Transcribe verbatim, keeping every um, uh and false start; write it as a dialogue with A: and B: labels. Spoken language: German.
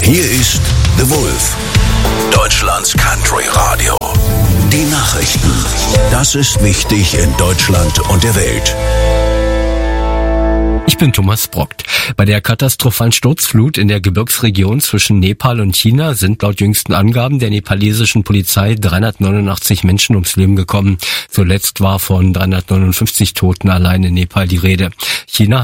A: Hier ist The Wolf, Deutschlands Country Radio. Die Nachrichten. Das ist wichtig in Deutschland und der Welt.
B: Ich bin Thomas Brockt. Bei der katastrophalen Sturzflut in der Gebirgsregion zwischen Nepal und China sind laut jüngsten Angaben der nepalesischen Polizei dreihundertneunundachtzig Menschen ums Leben gekommen. Zuletzt war von dreihundertneunundfünfzig Toten allein in Nepal die Rede. China